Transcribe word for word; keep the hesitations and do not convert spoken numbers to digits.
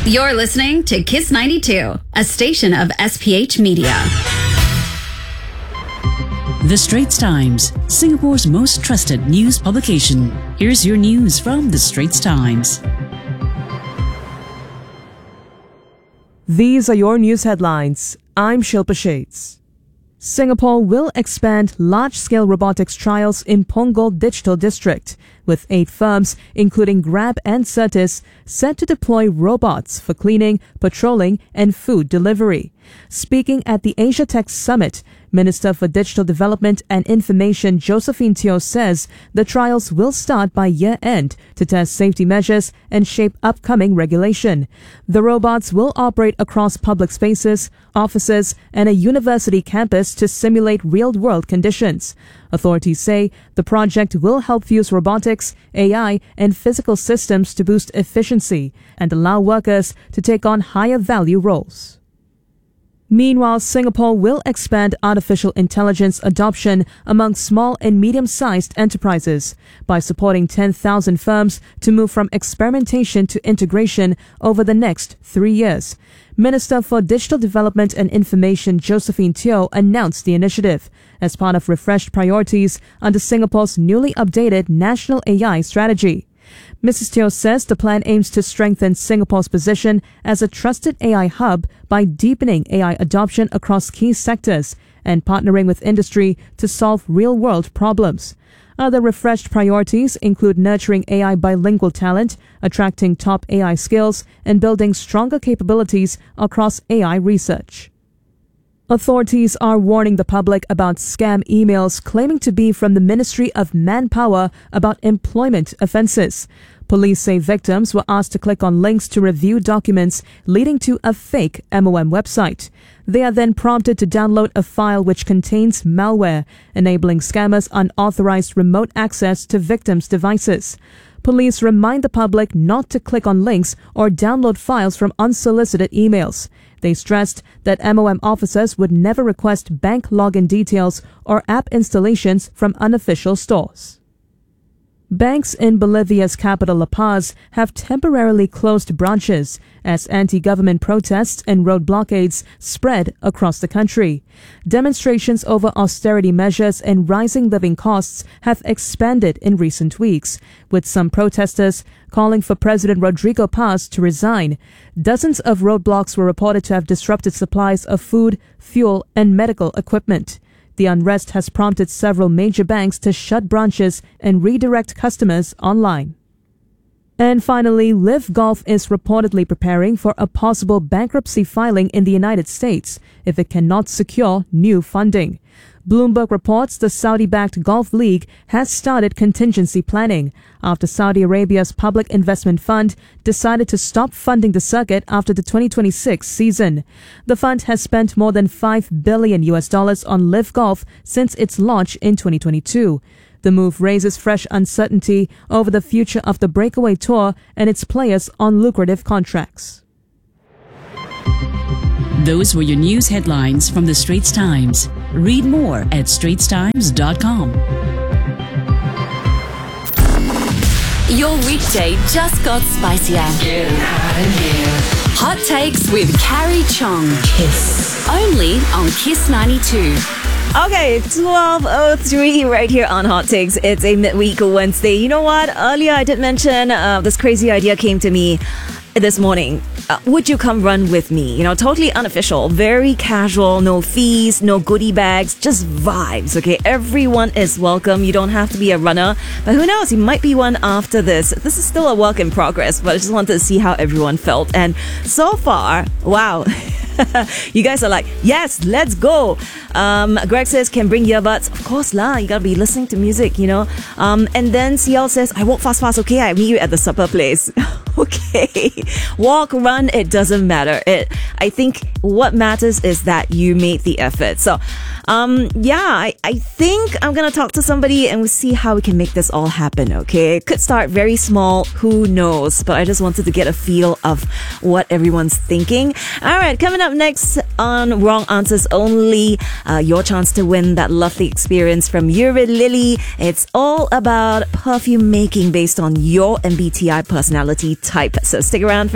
You're listening to Kiss ninety-two, a station of S P H Media. The Straits Times, Singapore's most trusted news publication. Here's your news from The Straits Times. These are your news headlines. I'm Shilpa Shades. Singapore will expand large-scale robotics trials in Punggol Digital District, with eight firms, including Grab and Certis, set to deploy robots for cleaning, patrolling, and food delivery. Speaking at the Asia Tech Summit, Minister for Digital Development and Information Josephine Teo says the trials will start by year-end to test safety measures and shape upcoming regulation. The robots will operate across public spaces, offices, and a university campus to simulate real-world conditions. Authorities say the project will help fuse robotics, A I, and physical systems to boost efficiency and allow workers to take on higher-value roles. Meanwhile, Singapore will expand artificial intelligence adoption among small and medium-sized enterprises by supporting ten thousand firms to move from experimentation to integration over the next three years. Minister for Digital Development and Information Josephine Teo announced the initiative as part of refreshed priorities under Singapore's newly updated National A I Strategy. Missus Teo says the plan aims to strengthen Singapore's position as a trusted A I hub by deepening A I adoption across key sectors and partnering with industry to solve real-world problems. Other refreshed priorities include nurturing A I bilingual talent, attracting top A I skills, and building stronger capabilities across A I research. Authorities are warning the public about scam emails claiming to be from the Ministry of Manpower about employment offences. Police say victims were asked to click on links to review documents leading to a fake M O M website. They are then prompted to download a file which contains malware, enabling scammers unauthorized remote access to victims' devices. Police remind the public not to click on links or download files from unsolicited emails. They stressed that M O M officers would never request bank login details or app installations from unofficial stores. Banks in Bolivia's capital La Paz have temporarily closed branches as anti-government protests and road blockades spread across the country. Demonstrations over austerity measures and rising living costs have expanded in recent weeks, with some protesters calling for President Rodrigo Paz to resign. Dozens of roadblocks were reported to have disrupted supplies of food, fuel, and medical equipment. The unrest has prompted several major banks to shut branches and redirect customers online. And finally, Liv Golf is reportedly preparing for a possible bankruptcy filing in the United States if it cannot secure new funding. Bloomberg reports the Saudi-backed Golf League has started contingency planning after Saudi Arabia's Public Investment Fund decided to stop funding the circuit after the twenty twenty-six season. The fund has spent more than five billion U S dollars on Liv Golf since its launch in twenty twenty-two. The move raises fresh uncertainty over the future of the Breakaway Tour and its players on lucrative contracts. Those were your news headlines from The Straits Times. Read more at straits times dot com. Your weekday just got spicier. Getting hot in here. Hot Takes with Carrie Chong. Kiss. Only on Kiss ninety-two. Okay, twelve oh three right here on Hot Takes. It's a midweek Wednesday. You know what? Earlier I did mention uh, this crazy idea came to me this morning. Uh, would you come run with me? You know, totally unofficial, very casual, no fees, no goodie bags, just vibes, okay? Everyone is welcome. You don't have to be a runner, but who knows? You might be one after this. This is still a work in progress, but I just wanted to see how everyone felt. And so far, wow. You guys are like, yes, let's go. Um, Greg says, can bring earbuds. Of course lah, you gotta be listening to music, you know. Um, and then C L says, I walk fast, fast, okay, I meet you at the supper place. Okay, walk, run, it doesn't matter. It, I think what matters is that you made the effort. So, um, yeah, I, I think I'm gonna talk to somebody and we'll see how we can make this all happen, okay? It could start very small, who knows? But I just wanted to get a feel of what everyone's thinking. Alright, coming up next on Wrong Answers Only, uh, your chance to win that lovely experience from Yuri Lily. It's all about perfume making based on your M B T I personality type. So stick around for